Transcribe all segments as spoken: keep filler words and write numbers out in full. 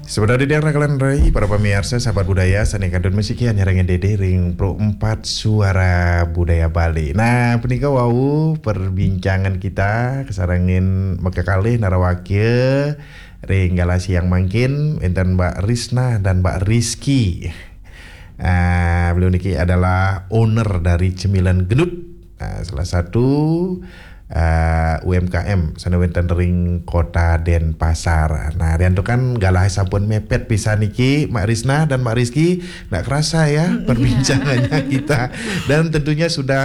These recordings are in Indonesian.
Sebenarnya dia rakalan rai para pemirsa sahabat budaya seni kadun musikian nyarangan dedering pro empat suara budaya Bali. Nah, penika wau perbincangan kita kesarangin maka kali narawakil ringgalasi yang mangkin enten Mbak Risna dan Mbak Rizky. Uh, beliau niki adalah owner dari Cemilan Gendut, uh, salah satu uh, U M K M sana wenten ring Kota Denpasar. Nah, rian tu kan galah sampun mepet pisan niki Mbak Risna dan Mbak Rizky, nggak kerasa ya perbincangannya kita, dan tentunya sudah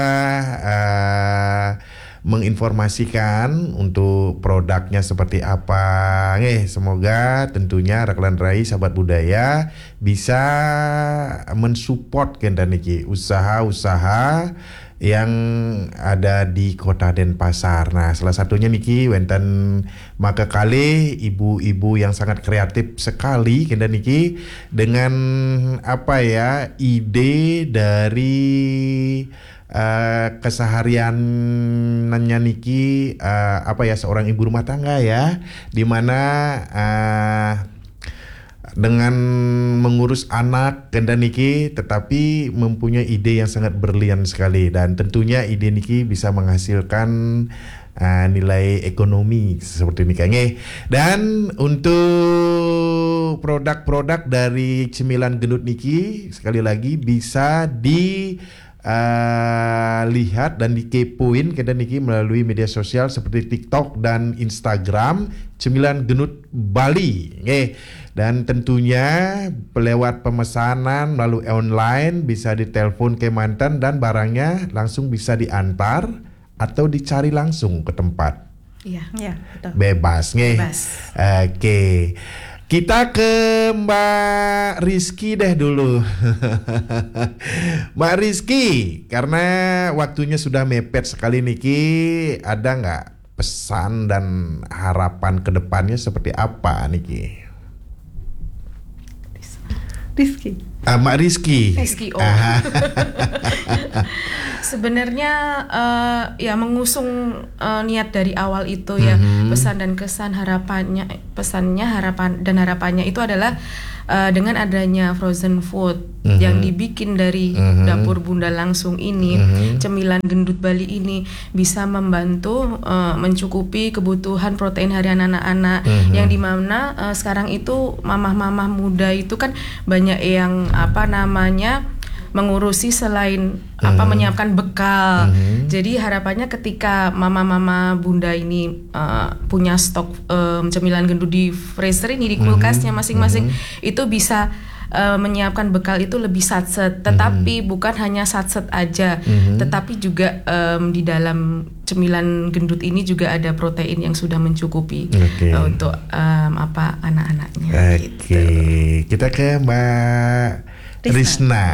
uh, menginformasikan untuk produknya seperti apa. Eh, semoga tentunya Raklan Rai sahabat budaya bisa mensupport kenda niki usaha-usaha yang ada di Kota Denpasar. Nah, salah satunya niki wenten maka kali ibu-ibu yang sangat kreatif sekali kenda niki dengan apa ya ide dari Uh, kesehariannya niki uh, apa ya seorang ibu rumah tangga ya, dimana uh, dengan mengurus anak kenda niki tetapi mempunyai ide yang sangat berlian sekali, dan tentunya ide niki bisa menghasilkan uh, nilai ekonomi seperti ini kayaknya. Dan untuk produk-produk dari Cemilan Gendut niki sekali lagi bisa di Uh, lihat dan dikepoin kita niki melalui media sosial seperti TikTok dan Instagram Cemilan Gendut Bali. Okay. Dan tentunya lewat pemesanan melalui online bisa ditelepon ke mantan dan barangnya langsung bisa diantar atau dicari langsung ke tempat. Iya, iya, betul. Bebas, nge. Bebas. Oke. Okay. Kita ke Mbak Rizky deh dulu. Mbak Rizky, karena waktunya sudah mepet sekali niki, ada nggak pesan dan harapan kedepannya seperti apa niki? Rizky. Ah, Mbak Rizky. Rizky, oh. Sebenarnya uh, ya mengusung uh, niat dari awal itu ya, mm-hmm. pesan dan kesan harapannya, pesannya harapan dan harapannya itu adalah uh, dengan adanya frozen food mm-hmm. yang dibikin dari mm-hmm. dapur Bunda langsung ini, mm-hmm. Cemilan Gendut Bali ini bisa membantu uh, mencukupi kebutuhan protein harian anak-anak, mm-hmm. yang dimana uh, sekarang itu mamah-mamah muda itu kan banyak yang apa namanya mengurusi selain mm-hmm. apa menyiapkan bekal. Mm-hmm. Jadi harapannya ketika mama-mama bunda ini uh, punya stok um, cemilan gendut di freezer ini di kulkasnya masing-masing, mm-hmm. itu bisa uh, menyiapkan bekal itu lebih satset. Tetapi mm-hmm. bukan hanya satset aja, mm-hmm. tetapi juga um, di dalam cemilan gendut ini juga ada protein yang sudah mencukupi okay. uh, untuk um, apa anak-anaknya. Oke, okay. Gitu. Kita ke Mbak Risna. Risna.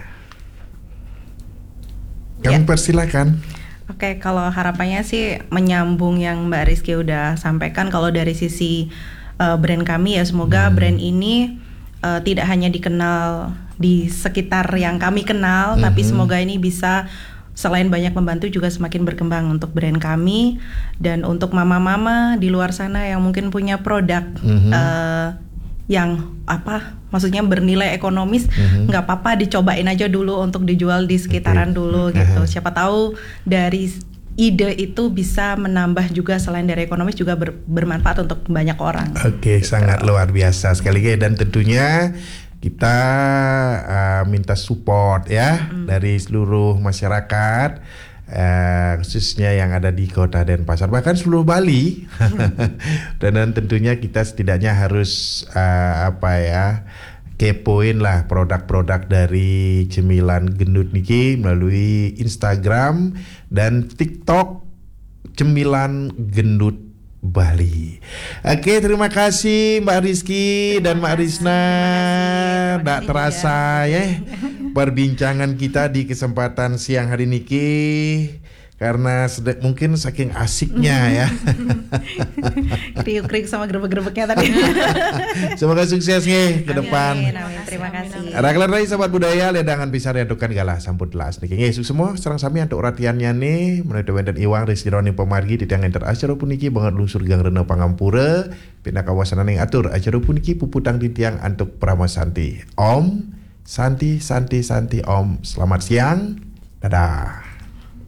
Kami ya. Persilakan. Oke, kalau harapannya sih menyambung yang Mbak Rizky udah sampaikan. Kalau dari sisi uh, brand kami ya, semoga hmm. brand ini uh, tidak hanya dikenal di sekitar yang kami kenal, hmm. tapi semoga ini bisa selain banyak membantu juga semakin berkembang untuk brand kami dan untuk mama-mama di luar sana yang mungkin punya produk hmm. uh, yang apa maksudnya bernilai ekonomis, nggak mm-hmm. apa-apa dicobain aja dulu untuk dijual di sekitaran okay. dulu gitu. Uh-huh. Siapa tahu dari ide itu bisa menambah juga selain dari ekonomis juga ber, bermanfaat untuk banyak orang. Oke, okay, gitu. Sangat luar biasa sekali lagi, dan tentunya kita uh, minta support ya mm-hmm. dari seluruh masyarakat. Uh, khususnya yang ada di Kota Denpasar, bahkan seluruh Bali. dan, dan tentunya kita setidaknya harus uh, apa ya kepoin lah produk-produk dari Cemilan Gendut niki melalui Instagram dan TikTok Cemilan Gendut Bali. Oke, terima kasih Mbak Rizky dan Mbak Risna. Tidak terasa ya perbincangan kita di kesempatan siang hari niki karena sedek, mungkin saking asiknya ya. Kriuk-kriuk sama gerebek-gerebeknya tadi. Semoga sukses nih ke depan. Amin, amin. Terima kasih. Raglan Rai sahabat budaya ledangan pisar yadukan galah sampun telas niki. Nggih semua serang sami untuk ratiannya nih menuju wenten iwang Rizky Roni Pemargi di tiang enter acara puniki banget lusur gang Rena Pangampura pindah kawasan yang atur acara puniki puputang di tiang antuk Prama Santi. Om Santi Santi Santi Om selamat siang. Dadah.